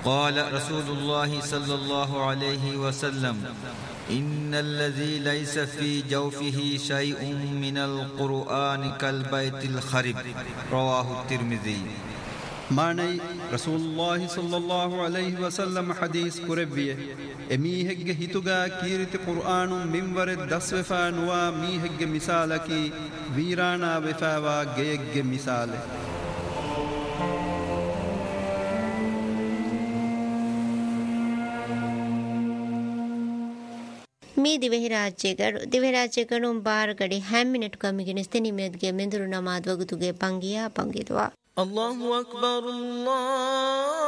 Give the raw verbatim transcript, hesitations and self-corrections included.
قال رسول الله صلى الله عليه وسلم إن الذي ليس في جوفه شيء من القرآن كالبيت الخرب رواه الترمذي. ماني رسول الله صلى الله عليه وسلم حديث كربيه اميهج هيتوغا كيرت قرآن منبر دسوفا نوا ميهج مثالكي ويرانا وفاوا گيج مثال. ಮೀ ದಿವೆಹಿರಾಜ್ಯಗಡು ದಿವೆಹಿರಾಜ್ಯಗಡು ಬಾರ್ ಗಡಿ ಹ್ಯಾಮ್ ಮಿನಿಟ್ ಕಮ್ಮಿಗೆ ನಿಸ್ತೆನಿ ಮೇದ್ಗೆ ಮೆಂದುರು ನಮಾದ್ ವಗುತುಗೆ ಪಂಗಿಯಾ ಪಂಗಿದ್ವಾ الله أكبر الله